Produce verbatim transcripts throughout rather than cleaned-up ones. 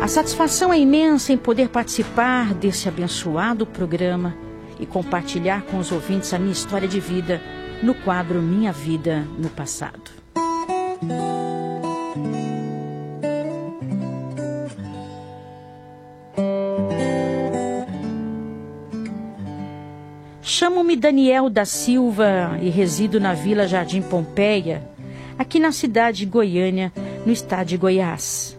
A satisfação é imensa em poder participar desse abençoado programa e compartilhar com os ouvintes a minha história de vida no quadro Minha Vida no Passado. Chamo-me Daniel da Silva e resido na Vila Jardim Pompeia, aqui na cidade de Goiânia, no estado de Goiás.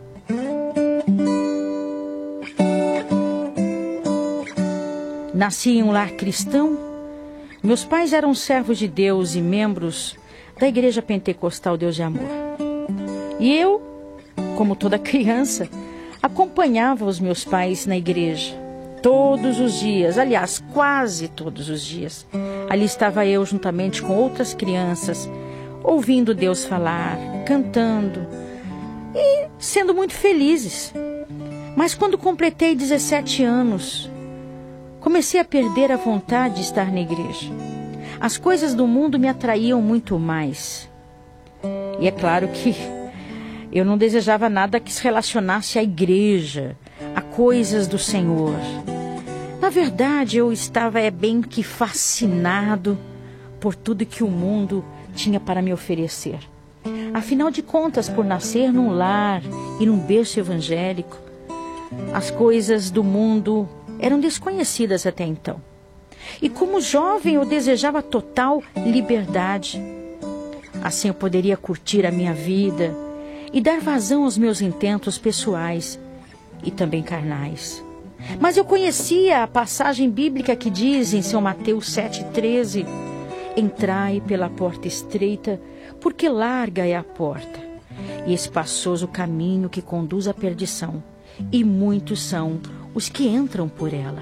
Nasci em um lar cristão. Meus pais eram servos de Deus e membros da Igreja Pentecostal Deus de Amor. E eu, como toda criança, acompanhava os meus pais na igreja. Todos os dias, aliás, quase todos os dias. Ali estava eu juntamente com outras crianças, ouvindo Deus falar, cantando e sendo muito felizes. Mas quando completei dezessete anos, comecei a perder a vontade de estar na igreja. As coisas do mundo me atraíam muito mais. E é claro que eu não desejava nada que se relacionasse à igreja, a coisas do Senhor. Na verdade, eu estava é, bem que fascinado por tudo que o mundo tinha para me oferecer. Afinal de contas, por nascer num lar e num berço evangélico, as coisas do mundo eram desconhecidas até então. E como jovem eu desejava total liberdade. Assim eu poderia curtir a minha vida e dar vazão aos meus intentos pessoais e também carnais. Mas eu conhecia a passagem bíblica que diz em São Mateus sete, treze: entrai pela porta estreita, porque larga é a porta, e espaçoso o caminho que conduz à perdição, e muitos são os que entram por ela.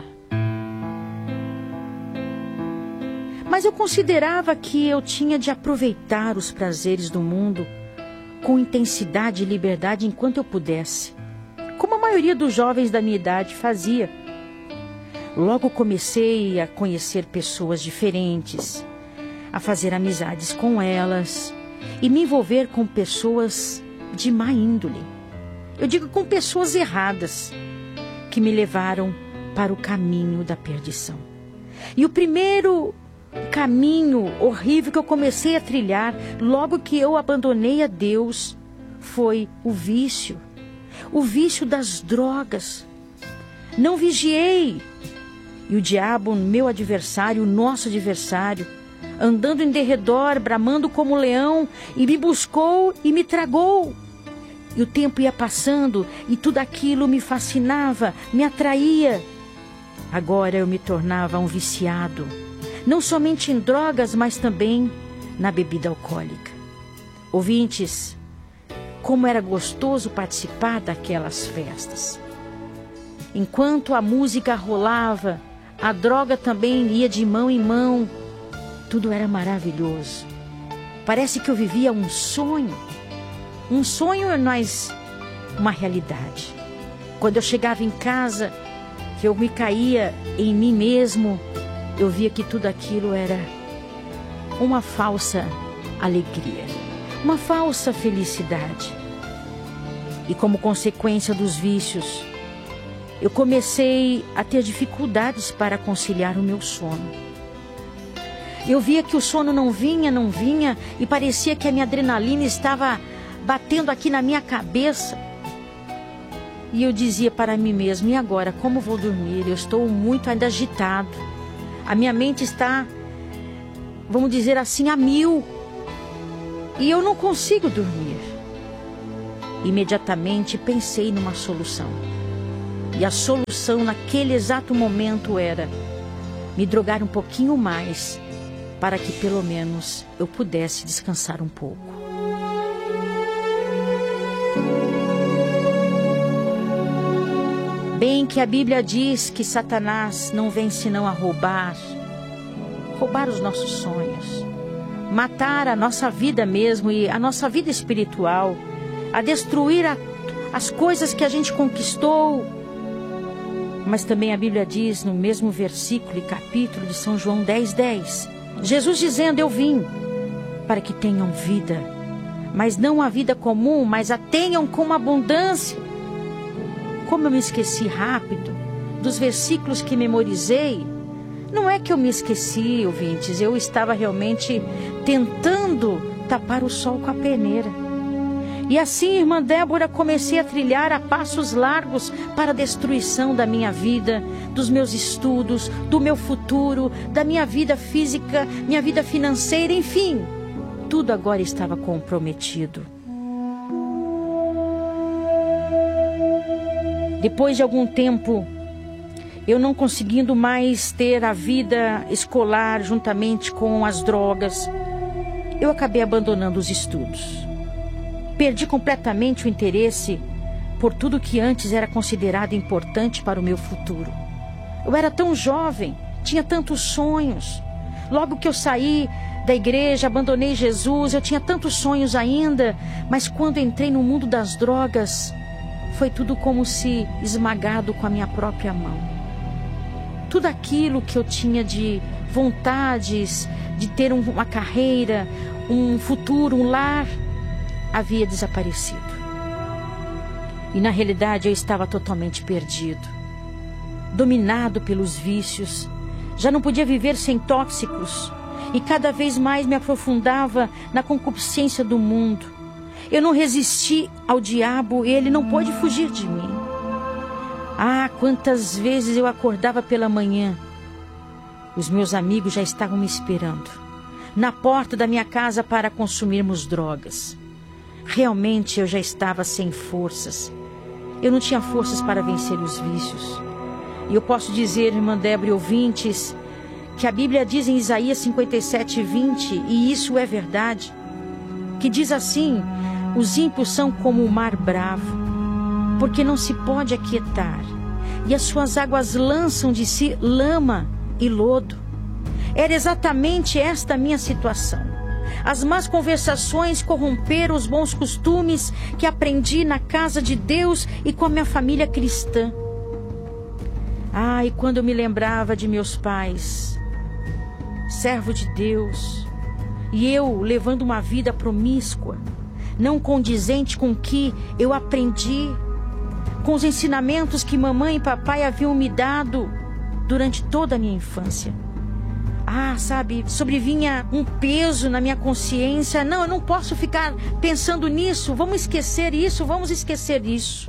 Mas eu considerava que eu tinha de aproveitar os prazeres do mundo com intensidade e liberdade enquanto eu pudesse, como a maioria dos jovens da minha idade fazia. Logo comecei a conhecer pessoas diferentes, a fazer amizades com elas e me envolver com pessoas de má índole. Eu digo com pessoas erradas, que me levaram para o caminho da perdição. E o primeiro caminho horrível que eu comecei a trilhar, logo que eu abandonei a Deus, foi o vício. O vício das drogas. Não vigiei. E o diabo, meu adversário, o nosso adversário, andando em derredor, bramando como leão, e me buscou e me tragou. E o tempo ia passando e tudo aquilo me fascinava, me atraía. Agora eu me tornava um viciado, não somente em drogas, mas também na bebida alcoólica. Ouvintes, como era gostoso participar daquelas festas. Enquanto a música rolava, a droga também ia de mão em mão. Tudo era maravilhoso. Parece que eu vivia um sonho. Um sonho, mas uma realidade. Quando eu chegava em casa, que eu me caía em mim mesmo, eu via que tudo aquilo era uma falsa alegria, uma falsa felicidade. E como consequência dos vícios, eu comecei a ter dificuldades para conciliar o meu sono. Eu via que o sono não vinha, não vinha, e parecia que a minha adrenalina estava batendo aqui na minha cabeça. E eu dizia para mim mesmo: e agora, como vou dormir? Eu estou muito ainda agitado. A minha mente está, vamos dizer assim, a mil. E eu não consigo dormir. Imediatamente pensei numa solução. E a solução naquele exato momento era me drogar um pouquinho mais, para que pelo menos eu pudesse descansar um pouco. Bem que a Bíblia diz que Satanás não vem senão a roubar, roubar os nossos sonhos, matar a nossa vida mesmo e a nossa vida espiritual, a destruir a, as coisas que a gente conquistou. Mas também a Bíblia diz no mesmo versículo e capítulo de São João dez, dez, Jesus dizendo: eu vim para que tenham vida, mas não a vida comum, mas a tenham com abundância. como eu me esqueci rápido dos versículos que memorizei. Não é que eu me esqueci, ouvintes, eu estava realmente tentando tapar o sol com a peneira. E assim, irmã Débora, comecei a trilhar a passos largos para a destruição da minha vida, dos meus estudos, do meu futuro, da minha vida física, minha vida financeira, enfim. Tudo agora estava comprometido. Depois de algum tempo, eu não conseguindo mais ter a vida escolar juntamente com as drogas, eu acabei abandonando os estudos. Perdi completamente o interesse por tudo que antes era considerado importante para o meu futuro. Eu era tão jovem, tinha tantos sonhos. Logo que eu saí da igreja, abandonei Jesus, eu tinha tantos sonhos ainda, mas quando entrei no mundo das drogas, foi tudo como se esmagado com a minha própria mão. Tudo aquilo que eu tinha de vontades, de ter um, uma carreira, um futuro, um lar, havia desaparecido. E na realidade eu estava totalmente perdido, dominado pelos vícios. Já não podia viver sem tóxicos e cada vez mais me aprofundava na concupiscência do mundo. Eu não resisti ao diabo e ele não pôde fugir de mim. Ah, quantas vezes eu acordava pela manhã. Os meus amigos já estavam me esperando na porta da minha casa para consumirmos drogas. Realmente eu já estava sem forças. Eu não tinha forças para vencer os vícios. E eu posso dizer, irmã Débora e ouvintes, que a Bíblia diz em Isaías cinquenta e sete, vinte, e isso é verdade, que diz assim: os ímpios são como o mar bravo, porque não se pode aquietar, e as suas águas lançam de si lama e lodo. Era exatamente esta a minha situação. As más conversações corromperam os bons costumes que aprendi na casa de Deus e com a minha família cristã. Ah, e quando eu me lembrava de meus pais, servo de Deus, e eu levando uma vida promíscua, não condizente com o que eu aprendi, com os ensinamentos que mamãe e papai haviam me dado durante toda a minha infância. Ah, sabe, sobrevinha um peso na minha consciência. Não, eu não posso ficar pensando nisso. Vamos esquecer isso, vamos esquecer isso.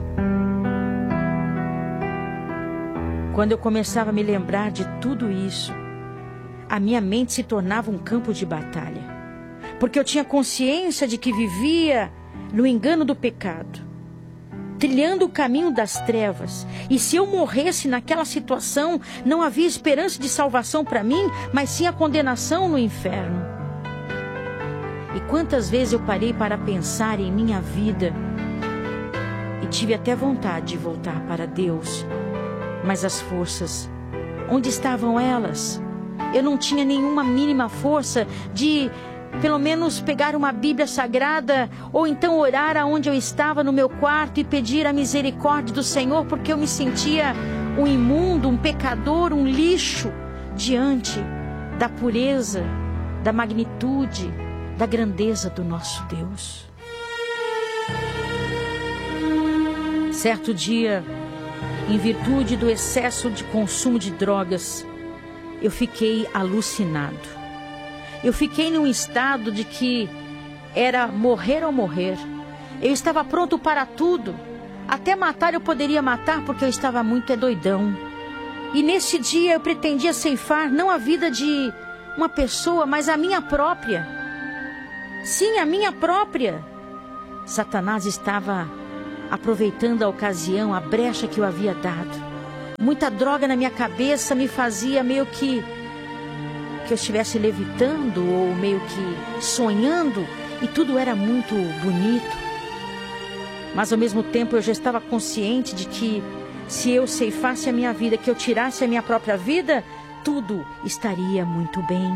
Quando eu começava a me lembrar de tudo isso, a minha mente se tornava um campo de batalha. Porque eu tinha consciência de que vivia no engano do pecado, trilhando o caminho das trevas. E se eu morresse naquela situação, não havia esperança de salvação para mim, mas sim a condenação no inferno. E quantas vezes eu parei para pensar em minha vida e tive até vontade de voltar para Deus. Mas as forças, onde estavam elas? Eu não tinha nenhuma mínima força de pelo menos pegar uma Bíblia Sagrada, ou então orar aonde eu estava no meu quarto e pedir a misericórdia do Senhor, porque eu me sentia um imundo, um pecador, um lixo, diante da pureza, da magnitude, da grandeza do nosso Deus. Certo dia, em virtude do excesso de consumo de drogas, eu fiquei alucinado. Eu fiquei num estado de que era morrer ou morrer. Eu estava pronto para tudo. Até matar eu poderia matar, porque eu estava muito é doidão. E nesse dia eu pretendia ceifar não a vida de uma pessoa, mas a minha própria. Sim, a minha própria. Satanás estava aproveitando a ocasião, a brecha que eu havia dado. Muita droga na minha cabeça me fazia meio que que eu estivesse levitando ou meio que sonhando, e tudo era muito bonito. Mas ao mesmo tempo eu já estava consciente de que se eu ceifasse a minha vida, que eu tirasse a minha própria vida, tudo estaria muito bem.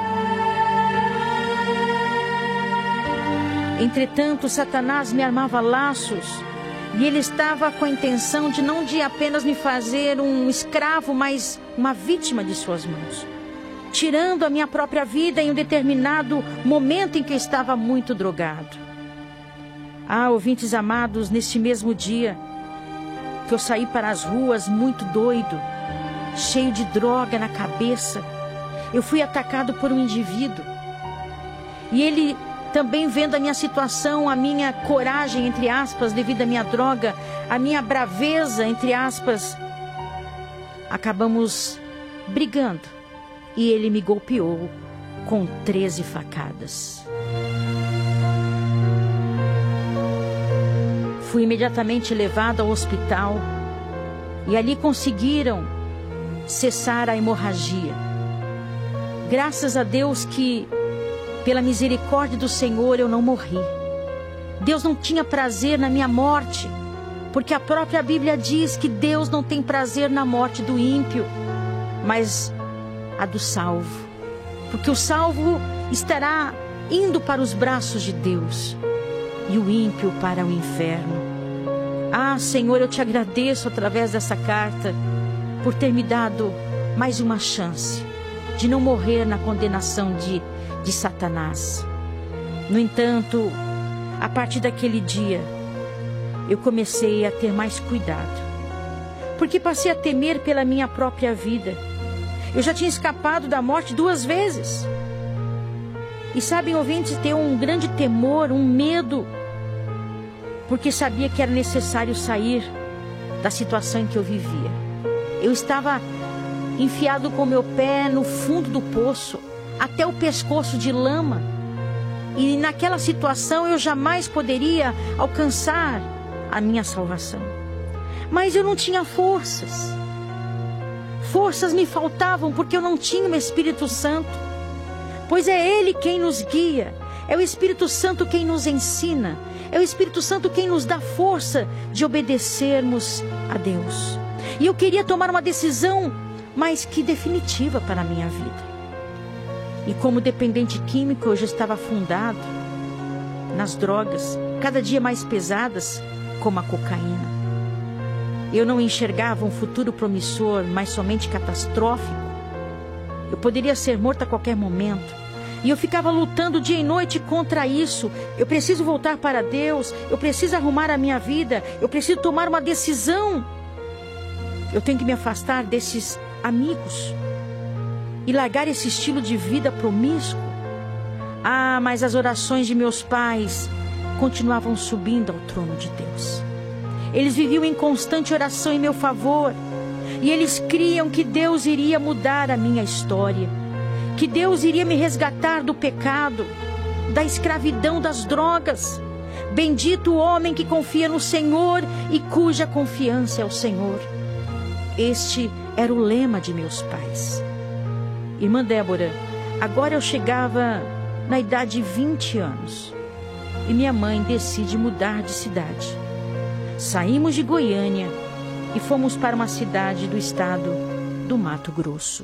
Entretanto, Satanás me armava laços, e ele estava com a intenção de não de apenas me fazer um escravo, mas uma vítima de suas mãos, tirando a minha própria vida em um determinado momento em que eu estava muito drogado. Ah, ouvintes amados, neste mesmo dia, que eu saí para as ruas muito doido, cheio de droga na cabeça. Eu fui atacado por um indivíduo. E ele, também vendo a minha situação, a minha coragem, entre aspas, devido à minha droga, a minha braveza, entre aspas, acabamos brigando. E ele me golpeou com treze facadas. Fui imediatamente levado ao hospital e ali conseguiram cessar a hemorragia. Graças a Deus que, pela misericórdia do Senhor, eu não morri. Deus não tinha prazer na minha morte, porque a própria Bíblia diz que Deus não tem prazer na morte do ímpio, mas a do salvo. Porque o salvo estará indo para os braços de Deus e o ímpio para o inferno. Ah, Senhor, eu te agradeço através dessa carta por ter me dado mais uma chance de não morrer na condenação de, de Satanás. No entanto, a partir daquele dia, eu comecei a ter mais cuidado, porque passei a temer pela minha própria vida. Eu já tinha escapado da morte duas vezes. E sabem, ouvintes, ter um grande temor, um medo, porque sabia que era necessário sair da situação em que eu vivia. Eu estava enfiado com meu pé no fundo do poço, até o pescoço de lama. E naquela situação eu jamais poderia alcançar a minha salvação. Mas eu não tinha forças. Forças me faltavam porque eu não tinha o Espírito Santo. Pois é Ele quem nos guia. É o Espírito Santo quem nos ensina. É o Espírito Santo quem nos dá força de obedecermos a Deus. E eu queria tomar uma decisão mais que definitiva para a minha vida. E como dependente químico, eu já estava afundado nas drogas, cada dia mais pesadas, como a cocaína. Eu não enxergava um futuro promissor, mas somente catastrófico. Eu poderia ser morta a qualquer momento. E eu ficava lutando dia e noite contra isso. Eu preciso voltar para Deus. Eu preciso arrumar a minha vida. Eu preciso tomar uma decisão. Eu tenho que me afastar desses amigos e largar esse estilo de vida promíscuo. Ah, mas as orações de meus pais continuavam subindo ao trono de Deus. Eles viviam em constante oração em meu favor. E eles criam que Deus iria mudar a minha história. Que Deus iria me resgatar do pecado, da escravidão das drogas. Bendito o homem que confia no Senhor e cuja confiança é o Senhor. Este era o lema de meus pais. Irmã Débora, agora eu chegava na idade de vinte anos. E minha mãe decide mudar de cidade. Saímos de Goiânia e fomos para uma cidade do estado do Mato Grosso.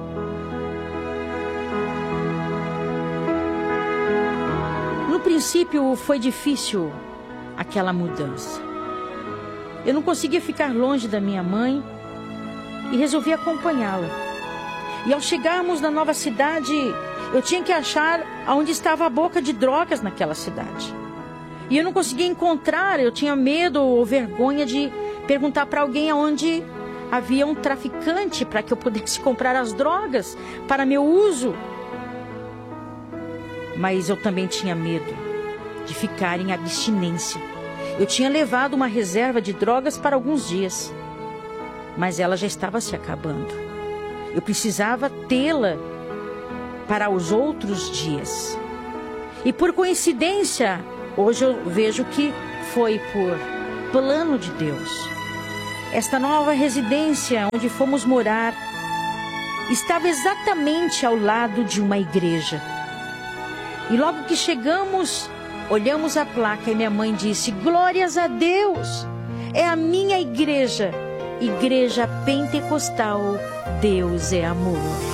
No princípio foi difícil aquela mudança. Eu não conseguia ficar longe da minha mãe e resolvi acompanhá-la. E ao chegarmos na nova cidade, eu tinha que achar onde estava a boca de drogas naquela cidade. E eu não conseguia encontrar, eu tinha medo ou vergonha de perguntar para alguém aonde havia um traficante para que eu pudesse comprar as drogas para meu uso. Mas eu também tinha medo de ficar em abstinência. Eu tinha levado uma reserva de drogas para alguns dias, mas ela já estava se acabando. Eu precisava tê-la para os outros dias. E por coincidência, hoje eu vejo que foi por plano de Deus. Esta nova residência onde fomos morar estava exatamente ao lado de uma igreja. E logo que chegamos, olhamos a placa e minha mãe disse: glórias a Deus, é a minha igreja, Igreja Pentecostal, Deus é Amor.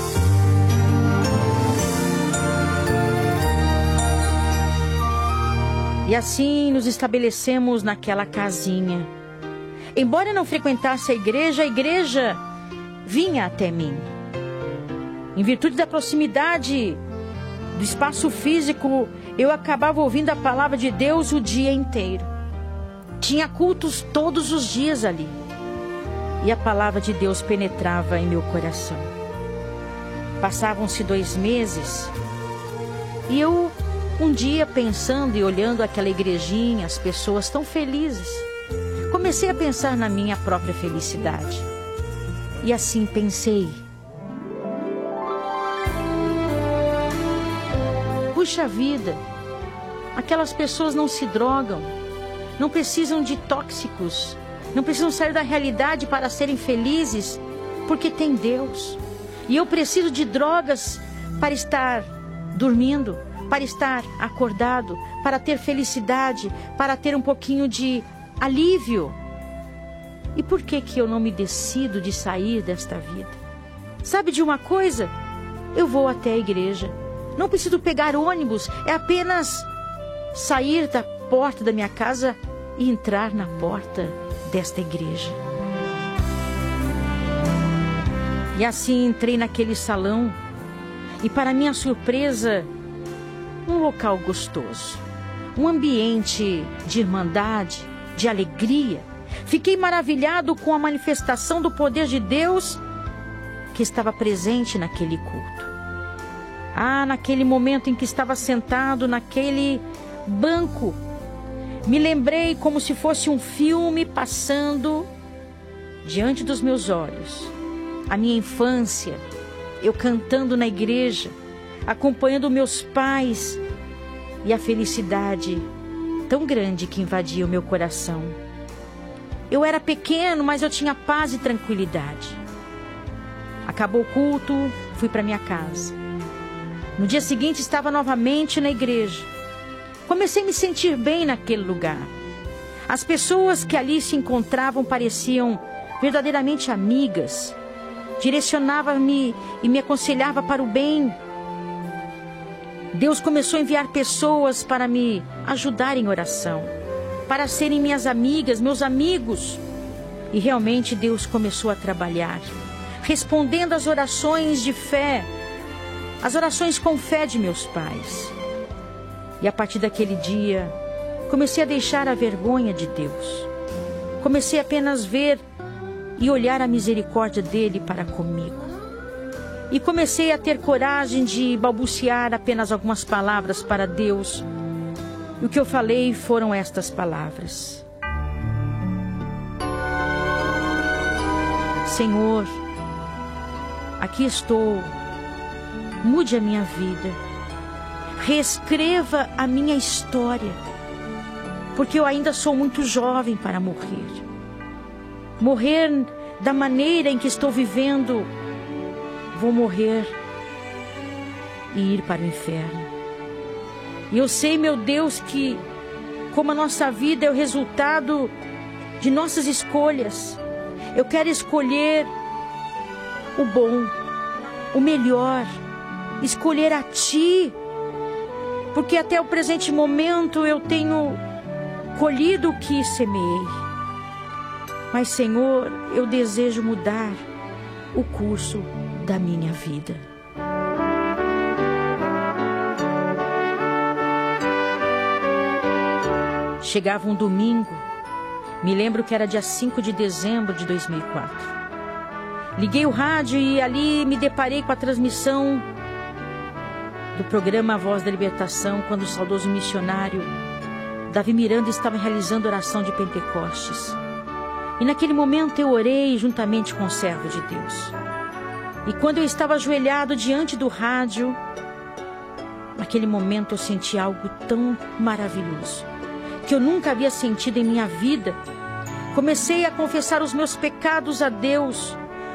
E assim nos estabelecemos naquela casinha. Embora eu não frequentasse a igreja, a igreja vinha até mim. Em virtude da proximidade do espaço físico, eu acabava ouvindo a palavra de Deus o dia inteiro. Tinha cultos todos os dias ali. E a palavra de Deus penetrava em meu coração. Passavam-se dois meses. E eu, um dia, pensando e olhando aquela igrejinha, as pessoas tão felizes, comecei a pensar na minha própria felicidade. E assim pensei: puxa vida, aquelas pessoas não se drogam, não precisam de tóxicos, não precisam sair da realidade para serem felizes, porque tem Deus. E eu preciso de drogas para estar dormindo, para estar acordado, para ter felicidade, para ter um pouquinho de alívio. E por que que eu não me decido de sair desta vida? Sabe de uma coisa? Eu vou até a igreja. Não preciso pegar ônibus, é apenas sair da porta da minha casa e entrar na porta desta igreja. E assim entrei naquele salão e, para minha surpresa, um local gostoso, um ambiente de irmandade, de alegria. Fiquei maravilhado com a manifestação do poder de Deus que estava presente naquele culto. Ah, naquele momento em que estava sentado naquele banco, me lembrei como se fosse um filme passando diante dos meus olhos. A minha infância, eu cantando na igreja, acompanhando meus pais, e a felicidade tão grande que invadia o meu coração. Eu era pequeno, mas eu tinha paz e tranquilidade. Acabou o culto, fui para minha casa. No dia seguinte estava novamente na igreja. Comecei a me sentir bem naquele lugar. As pessoas que ali se encontravam pareciam verdadeiramente amigas. Direcionava-me e me aconselhava para o bem. Deus começou a enviar pessoas para me ajudar em oração, para serem minhas amigas, meus amigos. E realmente Deus começou a trabalhar, respondendo às orações de fé, as orações com fé de meus pais. E a partir daquele dia, comecei a deixar a vergonha de Deus. Comecei apenas a ver e olhar a misericórdia dele para comigo. E comecei a ter coragem de balbuciar apenas algumas palavras para Deus. E o que eu falei foram estas palavras: Senhor, aqui estou, mude a minha vida, reescreva a minha história, porque eu ainda sou muito jovem para morrer. Morrer da maneira em que estou vivendo, vou morrer e ir para o inferno. E eu sei, meu Deus, que como a nossa vida é o resultado de nossas escolhas, eu quero escolher o bom, o melhor, escolher a Ti, porque até o presente momento eu tenho colhido o que semeei. Mas, Senhor, eu desejo mudar o curso da minha vida. Chegava um domingo, me lembro que era dia cinco de dezembro de dois mil e quatro. Liguei o rádio e ali me deparei com a transmissão do programa A Voz da Libertação, quando o saudoso missionário Davi Miranda estava realizando oração de Pentecostes. E naquele momento eu orei juntamente com o servo de Deus. E quando eu estava ajoelhado diante do rádio, naquele momento eu senti algo tão maravilhoso, que eu nunca havia sentido em minha vida. Comecei a confessar os meus pecados a Deus.